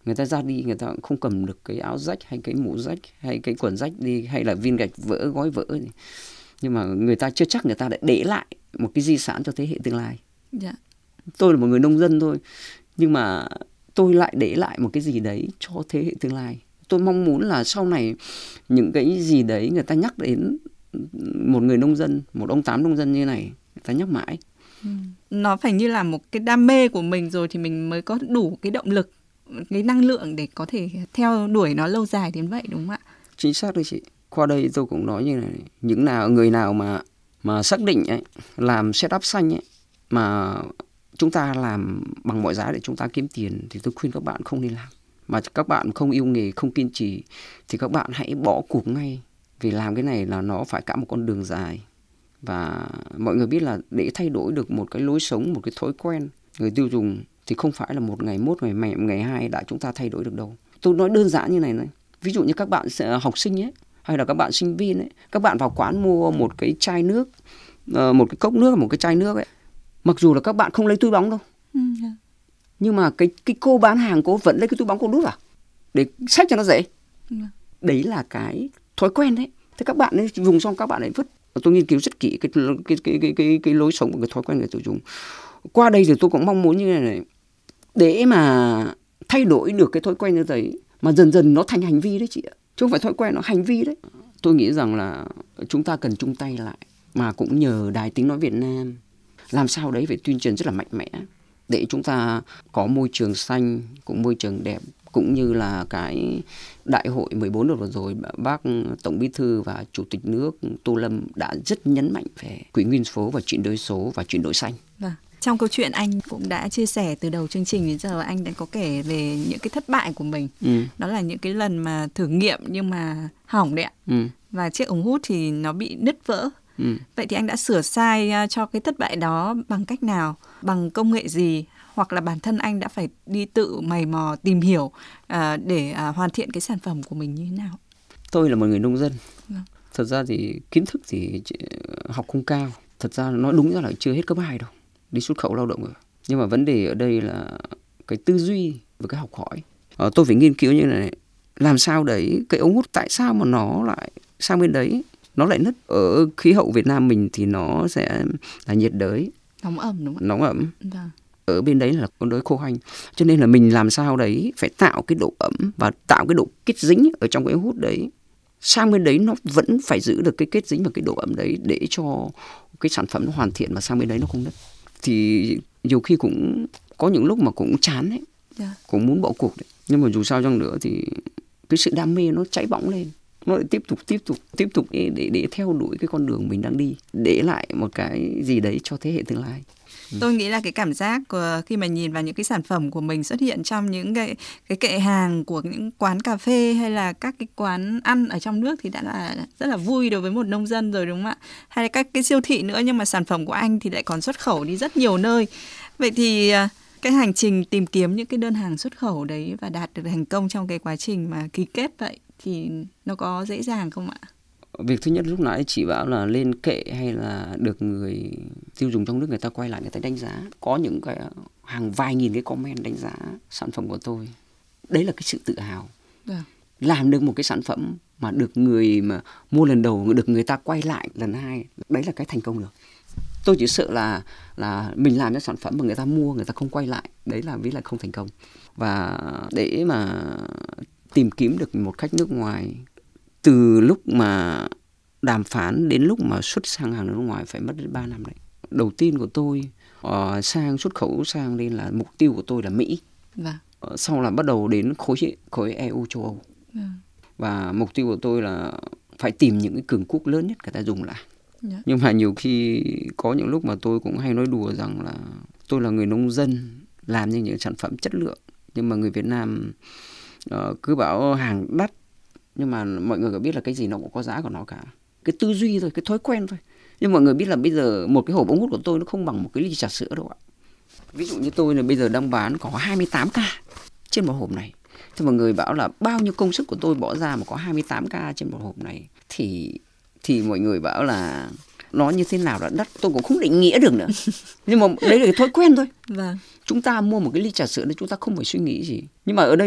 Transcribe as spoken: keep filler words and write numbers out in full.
Người ta ra đi người ta cũng không cầm được cái áo rách hay cái mũ rách hay cái quần rách đi, hay là viên gạch vỡ, gói vỡ. Nhưng mà người ta chưa chắc người ta đã để lại một cái di sản cho thế hệ tương lai. Dạ. Tôi là một người nông dân thôi, nhưng mà tôi lại để lại một cái gì đấy cho thế hệ tương lai. Tôi mong muốn là sau này những cái gì đấy người ta nhắc đến một người nông dân, một ông Tám nông dân như này, người ta nhắc mãi. Ừ. Nó phải như là một cái đam mê của mình rồi thì mình mới có đủ cái động lực, cái năng lượng để có thể theo đuổi nó lâu dài đến vậy, đúng không ạ? Chính xác đấy chị. Qua đây tôi cũng nói như này, những nào người nào mà mà xác định ấy, làm setup xanh ấy, mà chúng ta làm bằng mọi giá để chúng ta kiếm tiền, thì tôi khuyên các bạn không nên làm. Mà các bạn không yêu nghề, không kiên trì thì các bạn hãy bỏ cuộc ngay. Vì làm cái này là nó phải cả một con đường dài. Và mọi người biết là để thay đổi được một cái lối sống, một cái thói quen người tiêu dùng thì không phải là một ngày mốt, ngày mẹ, ngày hai đã chúng ta thay đổi được đâu. Tôi nói đơn giản như này này. Ví dụ như các bạn học sinh ấy, hay là các bạn sinh viên ấy, các bạn vào quán mua một cái chai nước, một cái cốc nước, một cái chai nước ấy. Mặc dù là các bạn không lấy túi bóng đâu. Ừ. Nhưng mà cái, cái cô bán hàng cô vẫn lấy cái túi bóng cô đút vào để xách cho nó dễ. Ừ. Đấy là cái thói quen đấy. Thế các bạn ấy dùng xong các bạn ấy vứt. Tôi nghiên cứu rất kỹ cái cái cái cái cái, cái lối sống và cái thói quen người tiêu dùng. Qua đây thì tôi cũng mong muốn như này này, để mà thay đổi được cái thói quen như thế mà dần dần nó thành hành vi đấy chị ạ. Chứ không phải thói quen, nó hành vi đấy. Tôi nghĩ rằng là chúng ta cần chung tay lại, mà cũng nhờ Đài Tiếng Nói Việt Nam làm sao đấy phải tuyên truyền rất là mạnh mẽ để chúng ta có môi trường xanh, cũng môi trường đẹp, cũng như là cái đại hội mười bốn đợt vừa rồi bác Tổng Bí thư và Chủ tịch nước Tô Lâm đã rất nhấn mạnh về quỹ nguyên số và chuyển đổi số và chuyển đổi xanh. Vâng. Trong câu chuyện anh cũng đã chia sẻ từ đầu chương trình đến giờ, anh đã có kể về những cái thất bại của mình. Ừ. Đó là những cái lần mà thử nghiệm nhưng mà hỏng đấy ạ. Ừ. Và chiếc ống hút thì nó bị nứt vỡ. Ừ. Vậy thì anh đã sửa sai cho cái thất bại đó bằng cách nào? Bằng công nghệ gì? Hoặc là bản thân anh đã phải đi tự mày mò tìm hiểu uh, để uh, hoàn thiện cái sản phẩm của mình như thế nào? Tôi là một người nông dân. Vâng. Thật ra thì kiến thức thì học không cao. Thật ra nói đúng ra là chưa hết cấp hai đâu. Đi xuất khẩu lao động rồi. Nhưng mà vấn đề ở đây là cái tư duy và cái học hỏi. Ờ, tôi phải nghiên cứu như này. Làm sao đấy, cái ống hút tại sao mà nó lại sang bên đấy, nó lại nứt. Ở khí hậu Việt Nam mình thì nó sẽ là nhiệt đới. Nóng ẩm đúng không? Nóng ẩm. Vâng. Ở bên đấy là con đới khô hanh. Cho nên là mình làm sao đấy phải tạo cái độ ẩm và tạo cái độ kết dính ở trong cái ống hút đấy. Sang bên đấy nó vẫn phải giữ được cái kết dính và cái độ ẩm đấy để cho cái sản phẩm nó hoàn thiện và sang bên đấy nó không nứt. Thì nhiều khi cũng có những lúc mà cũng chán đấy, yeah. cũng muốn bỏ cuộc đấy. Nhưng mà dù sao chăng nữa thì cái sự đam mê nó cháy bỏng lên, nó lại tiếp tục tiếp tục tiếp tục để, để để theo đuổi cái con đường mình đang đi, để lại một cái gì đấy cho thế hệ tương lai. Tôi nghĩ là cái cảm giác của khi mà nhìn vào những cái sản phẩm của mình xuất hiện trong những cái cái kệ hàng của những quán cà phê hay là các cái quán ăn ở trong nước thì đã là rất là vui đối với một nông dân rồi, đúng không ạ? Hay là các cái siêu thị nữa, nhưng mà sản phẩm của anh thì lại còn xuất khẩu đi rất nhiều nơi. Vậy thì cái hành trình tìm kiếm những cái đơn hàng xuất khẩu đấy và đạt được thành công trong cái quá trình mà ký kết vậy thì nó có dễ dàng không ạ? Việc thứ nhất lúc nãy chị bảo là lên kệ hay là được người tiêu dùng trong nước người ta quay lại người ta đánh giá. Có những cái hàng vài nghìn cái comment đánh giá sản phẩm của tôi. Đấy là cái sự tự hào. Được. Làm được một cái sản phẩm mà được người mà mua lần đầu, được người ta quay lại lần hai. Đấy là cái thành công được. Tôi chỉ sợ là là mình làm ra sản phẩm mà người ta mua, người ta không quay lại. Đấy là ví là không thành công. Và để mà tìm kiếm được một khách nước ngoài, từ lúc mà đàm phán đến lúc mà xuất sang hàng nước ngoài phải mất đến ba năm đấy. Đầu tiên của tôi uh, sang xuất khẩu sang đây là mục tiêu của tôi là Mỹ. Vâng. Uh, sau là bắt đầu đến khối khối e u châu Âu. Vâng. Và mục tiêu của tôi là phải tìm những cái cường quốc lớn nhất người ta dùng lại. Yeah. Nhưng mà nhiều khi có những lúc mà tôi cũng hay nói đùa rằng là tôi là người nông dân làm như những sản phẩm chất lượng, nhưng mà người Việt Nam uh, cứ bảo hàng đắt. Nhưng mà mọi người có biết là cái gì nó cũng có giá của nó cả. Cái tư duy thôi, cái thói quen thôi. Nhưng mọi người biết là bây giờ một cái hộp ống hút của tôi nó không bằng một cái ly trà sữa đâu ạ. Ví dụ như tôi là bây giờ đang bán có hai mươi tám ca trên một hộp này. Thì mọi người bảo là bao nhiêu công sức của tôi bỏ ra mà có hai mươi tám ca trên một hộp này. Thì thì mọi người bảo là nó như thế nào là đắt, tôi cũng không định nghĩa được nữa. Nhưng mà đấy là cái thói quen thôi. Vâng. Chúng ta mua một cái ly trà sữa đấy chúng ta không phải suy nghĩ gì. Nhưng mà ở đây